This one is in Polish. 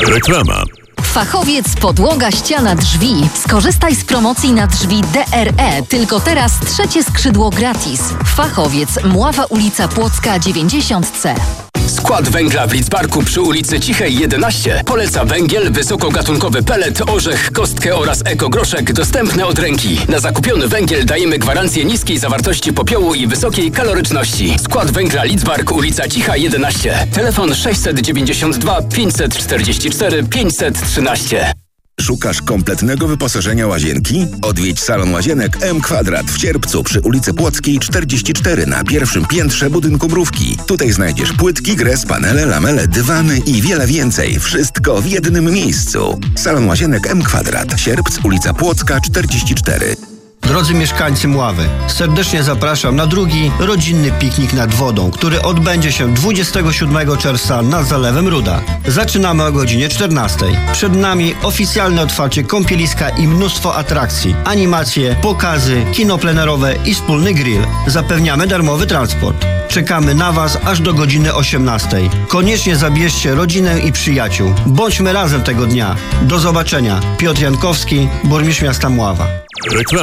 Reklama. Fachowiec Podłoga, ściana, drzwi. Skorzystaj z promocji na drzwi DRE. Tylko teraz 3 skrzydło gratis. Fachowiec, Mława, ulica Płocka 90C. Skład węgla w Lidzbarku przy ulicy Cichej 11 poleca węgiel, wysokogatunkowy pelet, orzech, kostkę oraz ekogroszek dostępne od ręki. Na zakupiony węgiel dajemy gwarancję niskiej zawartości popiołu i wysokiej kaloryczności. Skład węgla Lidzbark, ulica Cicha 11. Telefon 692 544 513. Szukasz kompletnego wyposażenia łazienki? Odwiedź salon łazienek M Kwadrat w Sierpcu przy ulicy Płockiej 44 na pierwszym piętrze budynku Mrówki. Tutaj znajdziesz płytki, gres, panele, lamele, dywany i wiele więcej. Wszystko w jednym miejscu. Salon łazienek M Kwadrat. Sierpc, ulica Płocka 44. Drodzy mieszkańcy Mławy, serdecznie zapraszam na drugi rodzinny piknik nad wodą, który odbędzie się 27 czerwca nad Zalewem Ruda. Zaczynamy o godzinie 14. Przed nami oficjalne otwarcie kąpieliska i mnóstwo atrakcji, animacje, pokazy, kino plenerowe i wspólny grill. Zapewniamy darmowy transport. Czekamy na Was aż do godziny 18. Koniecznie zabierzcie rodzinę i przyjaciół. Bądźmy razem tego dnia. Do zobaczenia. Piotr Jankowski, burmistrz miasta Mława. Reklama.